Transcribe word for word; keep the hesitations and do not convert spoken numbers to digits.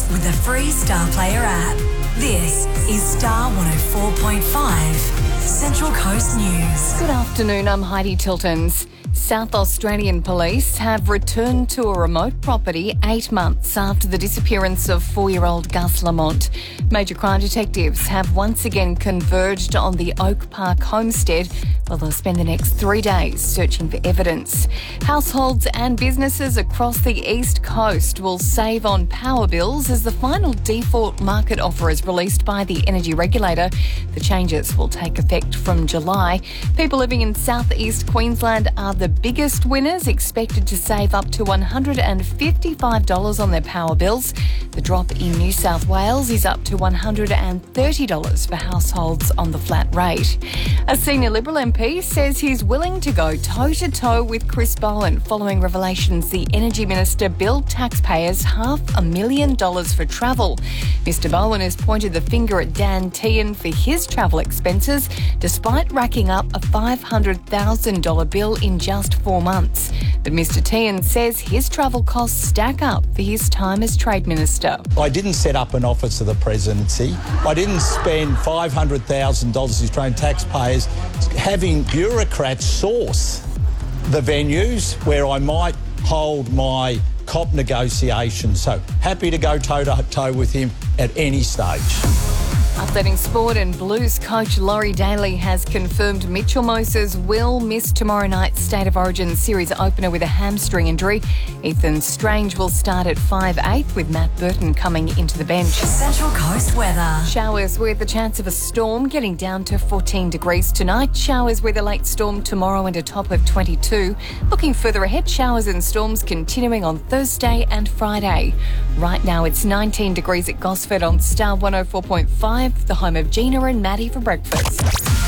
with the free Star Player app. This is Star one oh four point five, Central Coast News. Good afternoon, I'm Heidi Tiltons. South Australian police have returned to a remote property eight months after the disappearance of four-year-old Gus Lamont. Major crime detectives have once again converged on the Oak Park homestead, where they'll spend the next three days searching for evidence. Households and businesses across the East Coast will save on power bills as the final default market offer is released by the energy regulator. The changes will take effect from July. People living in South East Queensland are the biggest winners, expected to save up to one hundred fifty-five dollars on their power bills. The drop in New South Wales is up to one hundred thirty dollars for households on the flat rate. A senior Liberal M P says he's willing to go toe-to-toe with Chris Bowen following revelations the Energy Minister billed taxpayers half a million dollars for travel. Mister Bowen has pointed the finger at Dan Tehan for his travel expenses, despite racking up a five hundred thousand dollars bill in just four months. But Mister Tehan says his travel costs stack up for his time as Trade Minister. I didn't set up an office of the presidency. I didn't spend five hundred thousand dollars Australian taxpayers having bureaucrats source the venues where I might hold my C O P negotiations. So happy to go toe-to-toe with him at any stage. Updating sport, and Blues coach Laurie Daly has confirmed Mitchell Moses will miss tomorrow night's State of Origin series opener with a hamstring injury. Ethan Strange will start at five eight with Matt Burton coming into the bench. Central Coast weather. Showers with the chance of a storm, getting down to fourteen degrees tonight. Showers with a late storm tomorrow and a top of twenty-two. Looking further ahead, showers and storms continuing on Thursday and Friday. Right now it's nineteen degrees at Gosford on Star one oh four point five, the home of Gina and Maddie for breakfast.